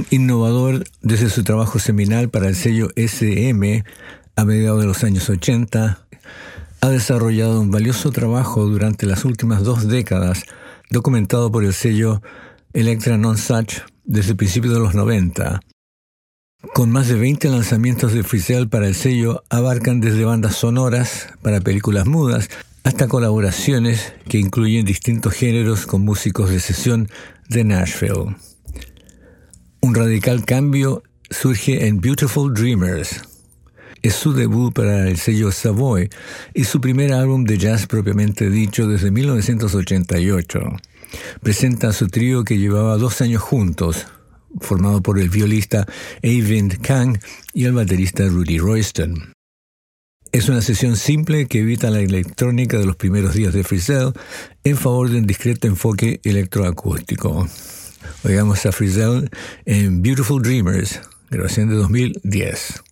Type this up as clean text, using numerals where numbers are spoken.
Un innovador desde su trabajo seminal para el sello SM a mediados de los años 80, ha desarrollado un valioso trabajo durante las últimas 2 décadas, documentado por el sello Elektra Nonesuch desde principios de los 90. Con más de 20 lanzamientos de Frizzell para el sello, abarcan desde bandas sonoras para películas mudas hasta colaboraciones que incluyen distintos géneros con músicos de sesión de Nashville. Un radical cambio surge en Beautiful Dreamers. Es su debut para el sello Savoy y su primer álbum de jazz propiamente dicho desde 1988. Presenta a su trío que llevaba 2 años juntos, formado por el violista Eivind Kang y el baterista Rudy Royston. Es una sesión simple que evita la electrónica de los primeros días de Frizzell en favor de un discreto enfoque electroacústico. Oigamos a Frizzell en Beautiful Dreamers, grabación de 2010.